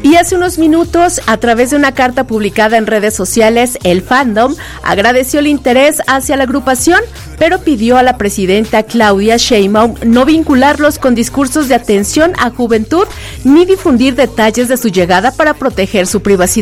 Y hace unos minutos, a través de una carta publicada en redes sociales, el fandom agradeció el interés hacia la agrupación, pero pidió a la presidenta Claudia Sheinbaum no vincularlos con discursos de atención a juventud ni difundir detalles de su llegada para proteger su privacidad.